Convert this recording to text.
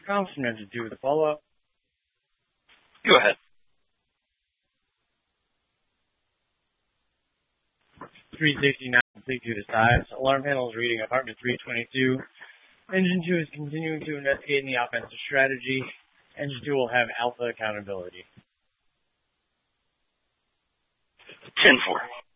Comes from Engine 2 with a follow-up. Go ahead. 369, complete to the sides. Alarm panel is reading apartment 322. Engine 2 is continuing to investigate in the offensive strategy. Engine 2 will have alpha accountability. 10-4.